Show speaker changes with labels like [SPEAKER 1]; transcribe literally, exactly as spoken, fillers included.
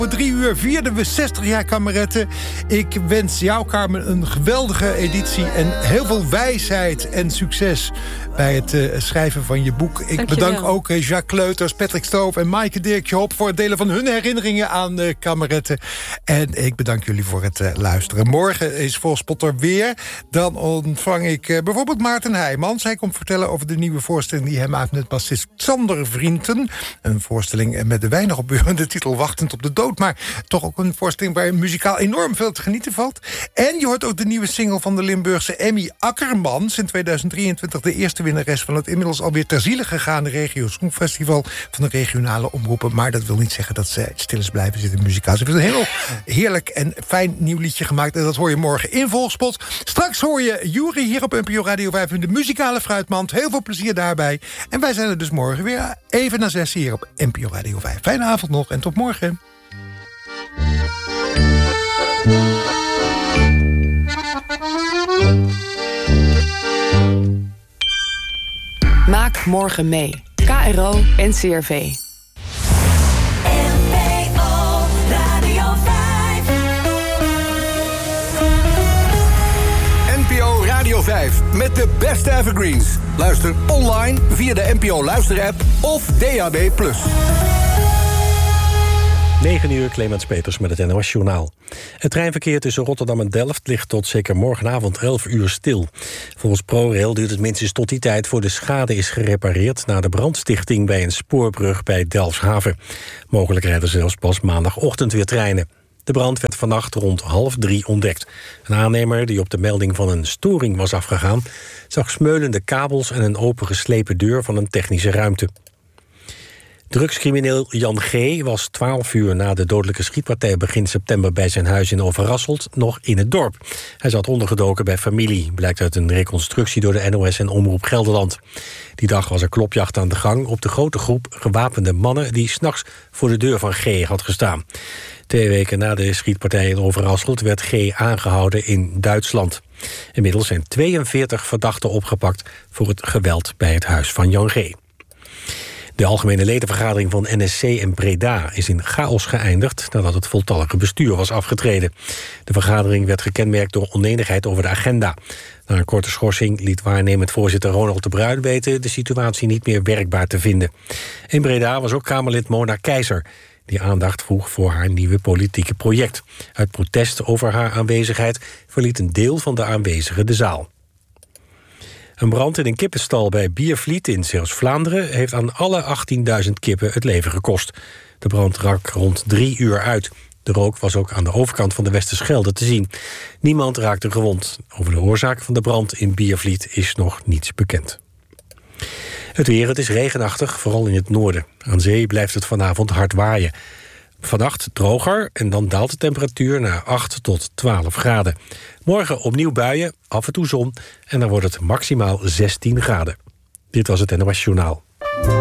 [SPEAKER 1] Voor drie uur vierden we zestig jaar kameretten. Ik wens jou, Carmen, een geweldige editie en heel veel wijsheid en succes bij het uh, schrijven van je boek. Ik bedank ook uh, Jacques Kleuters, Patrick Stoof en Maaike Dirkje Hop voor het delen van hun herinneringen aan de kameretten. En ik bedank jullie voor het uh, luisteren. Morgen is Volkspot er weer. Dan ontvang ik uh, bijvoorbeeld Maarten Heijmans. Hij komt vertellen over de nieuwe voorstelling die hij maakt met bassist Sander Vrienden. Een voorstelling met de weinig opbeurende titel Wachtend op de Dood. Maar toch ook een voorstelling waar muzikaal enorm veel te genieten valt. En je hoort ook de nieuwe single van de Limburgse Emmy Akkermans. In tweeduizend drieëntwintig de eerste winnares van het inmiddels alweer ter ziele gegaane Regio Songfestival van de regionale omroepen. Maar dat wil niet zeggen dat ze stil is blijven zitten muzikaal. Ze hebben een heel heerlijk en fijn nieuw liedje gemaakt. En dat hoor je morgen in Volkspot. Straks hoor je Jury hier op N P O Radio vijf in de muzikale fruitmand. Heel veel plezier daarbij. En wij zijn er dus morgen weer even na zes hier op N P O Radio vijf. Fijne avond nog en tot morgen.
[SPEAKER 2] Maak morgen mee. K R O en C R V.
[SPEAKER 3] N P O Radio vijf.
[SPEAKER 4] N P O Radio vijf met de beste evergreens. Luister online via de N P O luisterapp of D A B plus.
[SPEAKER 5] negen uur, Clemens Peters met het N O S-journaal. Het treinverkeer tussen Rotterdam en Delft ligt tot zeker morgenavond elf uur stil. Volgens ProRail duurt het minstens tot die tijd voor de schade is gerepareerd na de brandstichting bij een spoorbrug bij Delfshaven. Mogelijk rijden zelfs pas maandagochtend weer treinen. De brand werd vannacht rond half drie ontdekt. Een aannemer die op de melding van een storing was afgegaan zag smeulende kabels en een opengeslepen deur van een technische ruimte. Drugscrimineel Jan G. was twaalf uur na de dodelijke schietpartij begin september bij zijn huis in Overasselt nog in het dorp. Hij zat ondergedoken bij familie, blijkt uit een reconstructie door de N O S en Omroep Gelderland. Die dag was er klopjacht aan de gang op de grote groep gewapende mannen die 's nachts voor de deur van G. had gestaan. Twee weken na de schietpartij in Overasselt werd G. aangehouden in Duitsland. Inmiddels zijn tweeënveertig verdachten opgepakt voor het geweld bij het huis van Jan G. De algemene ledenvergadering van N S C in Breda is in chaos geëindigd nadat het voltallige bestuur was afgetreden. De vergadering werd gekenmerkt door onenigheid over de agenda. Na een korte schorsing liet waarnemend voorzitter Ronald de Bruin weten de situatie niet meer werkbaar te vinden. In Breda was ook Kamerlid Mona Keizer, die aandacht vroeg voor haar nieuwe politieke project. Uit protest over haar aanwezigheid verliet een deel van de aanwezigen de zaal. Een brand in een kippenstal bij Biervliet in Zeeuws-Vlaanderen heeft aan alle achttienduizend kippen het leven gekost. De brand rak rond drie uur uit. De rook was ook aan de overkant van de Westerschelde te zien. Niemand raakte gewond. Over de oorzaak van de brand in Biervliet is nog niets bekend. Het weer, het is regenachtig, vooral in het noorden. Aan zee blijft het vanavond hard waaien. Vannacht droger en dan daalt de temperatuur naar acht tot twaalf graden. Morgen opnieuw buien, af en toe zon en dan wordt het maximaal zestien graden. Dit was het N O S Journaal.